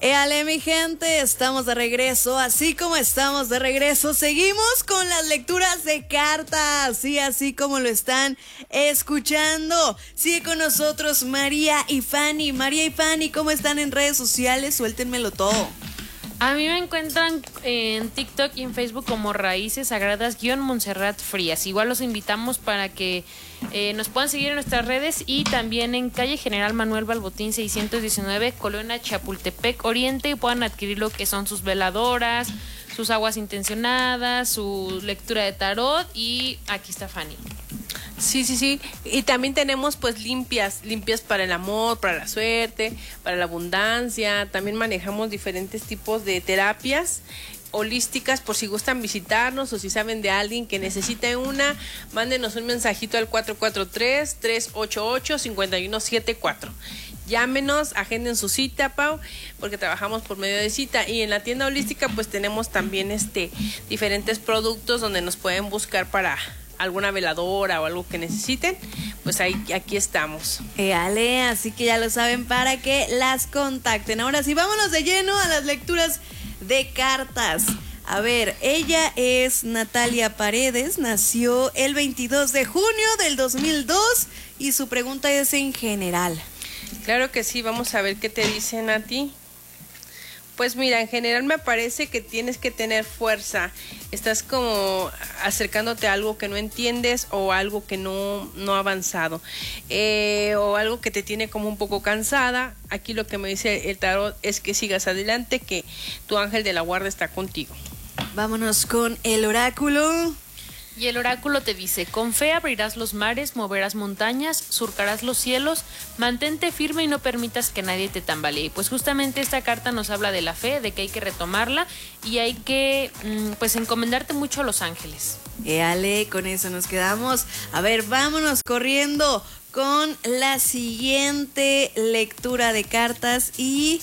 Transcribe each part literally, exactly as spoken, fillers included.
Éale, mi gente, estamos de regreso. Así como estamos de regreso, seguimos con las lecturas de cartas. Sí, así como lo están escuchando. Sigue con nosotros María y Fanny. María y Fanny, ¿cómo están en redes sociales? Suéltenmelo todo. A mí me encuentran en TikTok y en Facebook como Raíces Sagradas-Montserrat Frías. Igual los invitamos para que eh, nos puedan seguir en nuestras redes y también en calle General Manuel Balbotín seiscientos diecinueve, Colonia Chapultepec Oriente, y puedan adquirir lo que son sus veladoras, sus aguas intencionadas, su lectura de tarot, y aquí está Fanny. Sí, sí, sí. Y también tenemos pues limpias, limpias para el amor, para la suerte, para la abundancia. También manejamos diferentes tipos de terapias holísticas por si gustan visitarnos o si saben de alguien que necesite una, mándenos un mensajito al cuatro cuatro tres, tres ocho ocho, cinco uno siete cuatro. Llámenos, agenden su cita, Pau, porque trabajamos por medio de cita. Y en la tienda holística pues tenemos también este diferentes productos donde nos pueden buscar para alguna veladora o algo que necesiten, pues ahí aquí estamos. Éale, así que ya lo saben para que las contacten. Ahora sí, vámonos de lleno a las lecturas de cartas. A ver, ella es Natalia Paredes, nació el veintidós de junio del dos mil dos y su pregunta es en general. Claro que sí, vamos a ver qué te dicen a ti. Pues mira, en general me parece que tienes que tener fuerza. Estás como acercándote a algo que no entiendes o algo que no, no ha avanzado. Eh, o algo que te tiene como un poco cansada. Aquí lo que me dice el tarot es que sigas adelante, que tu ángel de la guarda está contigo. Vámonos con el oráculo. Y el oráculo te dice: con fe abrirás los mares, moverás montañas, surcarás los cielos, mantente firme y no permitas que nadie te tambalee. Pues justamente esta carta nos habla de la fe, de que hay que retomarla y hay que pues encomendarte mucho a los ángeles. Éale, con eso nos quedamos. A ver, vámonos corriendo con la siguiente lectura de cartas y...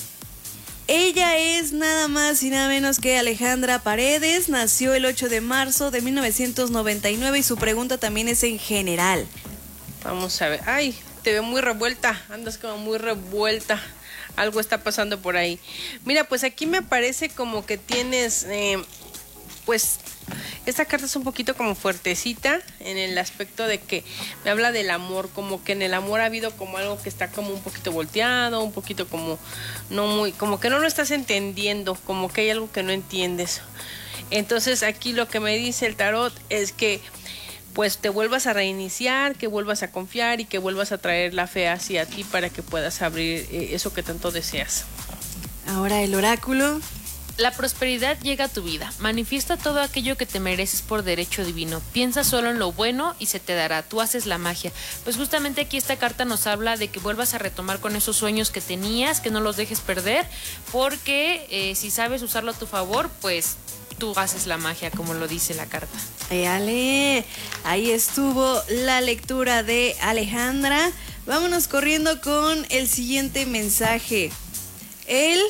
ella es nada más y nada menos que Alejandra Paredes, nació el ocho de marzo de mil novecientos noventa y nueve y su pregunta también es en general. Vamos a ver, ay, te veo muy revuelta, andas como muy revuelta, algo está pasando por ahí. Mira, pues aquí me parece como que tienes, eh, pues... esta carta es un poquito como fuertecita en el aspecto de que me habla del amor, como que en el amor ha habido como algo que está como un poquito volteado, un poquito como no muy, como que no lo estás entendiendo, como que hay algo que no entiendes. Entonces aquí lo que me dice el tarot es que pues te vuelvas a reiniciar, que vuelvas a confiar y que vuelvas a traer la fe hacia ti para que puedas abrir eh, eso que tanto deseas. Ahora el oráculo. La prosperidad llega a tu vida. Manifiesta todo aquello que te mereces por derecho divino. Piensa solo en lo bueno y se te dará. Tú haces la magia. Pues justamente aquí esta carta nos habla de que vuelvas a retomar con esos sueños que tenías, que no los dejes perder, porque eh, si sabes usarlo a tu favor, pues tú haces la magia, como lo dice la carta. Éale, ahí estuvo la lectura de Alejandra. Vámonos corriendo con el siguiente mensaje. El...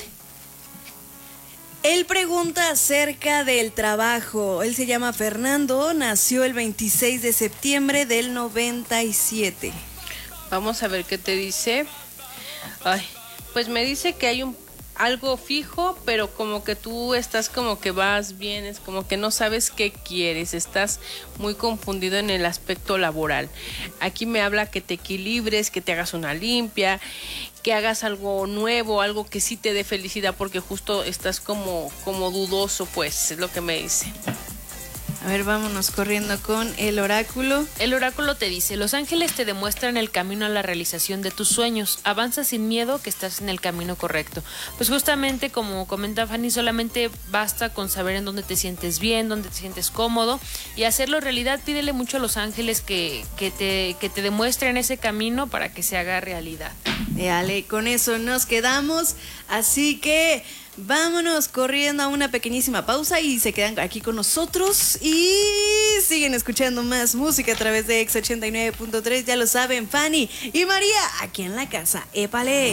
Él pregunta acerca del trabajo. Él se llama Fernando, nació el veintiséis de septiembre del noventa y siete. Vamos a ver qué te dice. Ay, pues me dice que hay un algo fijo, pero como que tú estás como que vas bien, es como que no sabes qué quieres, estás muy confundido en el aspecto laboral. Aquí me habla que te equilibres, que te hagas una limpia, que hagas algo nuevo, algo que sí te dé felicidad, porque justo estás como, como dudoso, pues, es lo que me dice. A ver, vámonos corriendo con el oráculo. El oráculo te dice: los ángeles te demuestran el camino a la realización de tus sueños. Avanza sin miedo, que estás en el camino correcto. Pues justamente como comenta Fanny, solamente basta con saber en dónde te sientes bien, dónde te sientes cómodo y hacerlo realidad. Pídele mucho a los ángeles que, que, te, que te demuestren ese camino para que se haga realidad. Dale, con eso nos quedamos. Así que... vámonos corriendo a una pequeñísima pausa y se quedan aquí con nosotros y siguen escuchando más música a través de X ochenta y nueve punto tres. Ya lo saben, Fanny y María aquí en la casa. ¡Épale!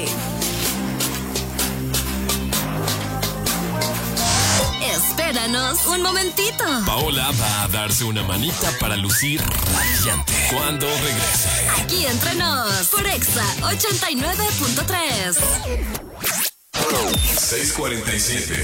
Espéranos un momentito. Paola va a darse una manita para lucir radiante cuando regrese. Aquí entre nos por Exa ochenta y nueve punto tres. seis cuarenta y siete.